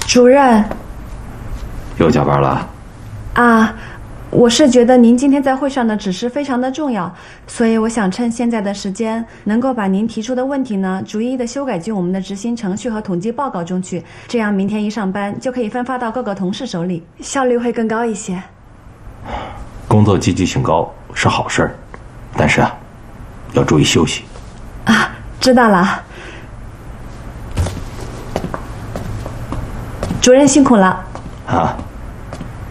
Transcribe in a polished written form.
主任， 又加班了？ 啊，我是觉得您今天在会上的指示非常的重要，所以我想趁现在的时间，能够把您提出的问题呢，逐一的修改进我们的执行程序和统计报告中去，这样明天一上班就可以分发到各个同事手里，效率会更高一些。 工作积极性高是好事儿，但是啊，要注意休息。 啊，知道了。主任辛苦了。 啊。